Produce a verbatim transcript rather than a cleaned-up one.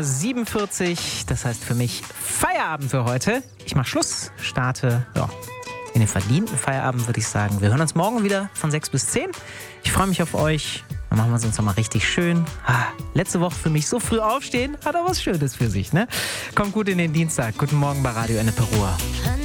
Uhr siebenundvierzig. Das heißt für mich Feierabend für heute. Ich mache Schluss, starte ja, in den verdienten Feierabend, würde ich sagen. Wir hören uns morgen wieder von sechs bis zehn. Ich freue mich auf euch. Dann machen wir es uns nochmal richtig schön. Ah, letzte Woche für mich so früh aufstehen, hat auch was Schönes für sich, ne? Kommt gut in den Dienstag. Guten Morgen bei Radio Ennepe Ruhr.